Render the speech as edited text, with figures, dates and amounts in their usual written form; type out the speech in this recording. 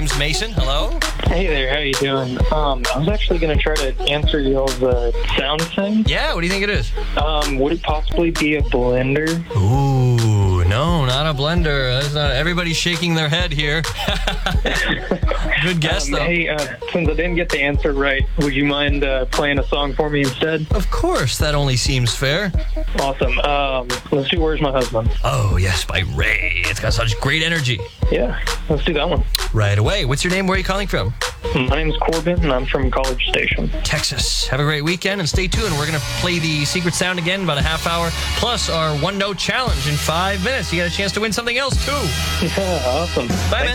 Mason, hello. Hey there, how you doing? I was actually going to try to answer y'all's sound thing. Yeah, what do you think it is? Would it possibly be a blender? Ooh, no, not a blender. That's not, everybody's shaking their head here. Good guess, though. Hey, since I didn't get the answer right, would you mind playing a song for me instead? Of course, that only seems fair. Awesome. Let's do Where's My Husband? Oh, yes, by Ray. It's got such great energy. Yeah, let's do that one. Right away. What's your name? Where are you calling from? My name's Corbin, and I'm from College Station. Texas. Have a great weekend, and stay tuned. We're going to play the secret sound again about a half hour, plus our one-note challenge in 5 minutes. You got a chance to win something else, too. Yeah, awesome. Bye, man.